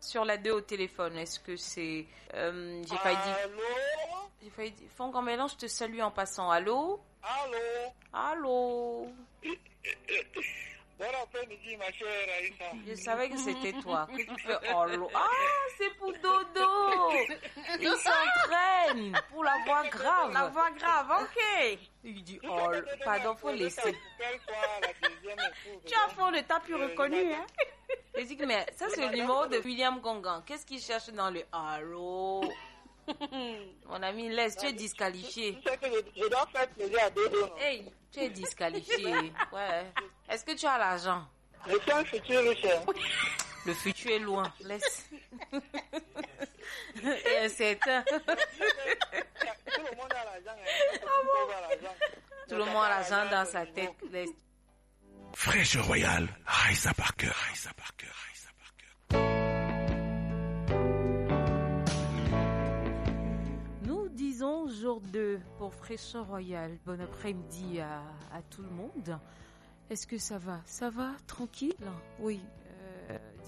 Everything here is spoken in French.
sur la 2 au téléphone. Est-ce que c'est... j'ai failli dire... Font grand mélange, je te salue en passant. Allô? Allô? Bon après-midi, ma chère Aïssa. Je savais que c'était toi. Que tu fais allô? Ah, c'est pour Dodo. Il s'entraîne pour la voix grave. La voix grave, ok. Il dit oh, pardon, faut laisser. Tu as fond de t'as plus reconnu, hein? Je dis que mais ça c'est le numéro de William Gongan. Qu'est-ce qu'il cherche dans le allô? Mon ami, laisse, tu es disqualifié. Tu sais que je dois faire plaisir à Dodo. Hey, tu es disqualifié. Ouais. Est-ce que tu as l'argent? Je suis un futur riche. Le futur est loin. Laisse. Et incertain. Tout le monde a l'argent. Tout le monde a l'argent dans sa tête. Laisse. Fraîcheur Royal, Raissa Parker, Raissa Parker, Raissa Parker. Nous disons jour 2 pour Fraîcheur Royal. Bon après-midi à tout le monde. Est-ce que ça va? Ça va? Tranquille? Oui.